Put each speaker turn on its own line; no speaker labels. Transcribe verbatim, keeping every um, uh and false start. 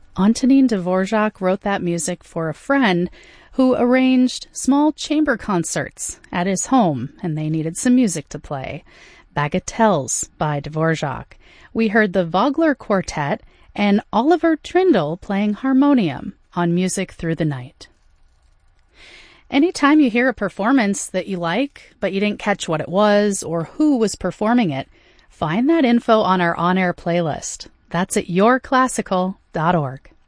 Antonin Dvorak wrote that music for a friend who arranged small chamber concerts at his home, and they needed some music to play. Bagatelles by Dvorak. We heard the Vogler Quartet and Oliver Trindle playing harmonium on Music Through the Night. Anytime you hear a performance that you like, but you didn't catch what it was or who was performing it, find that info on our on-air playlist. That's at your classical dot org.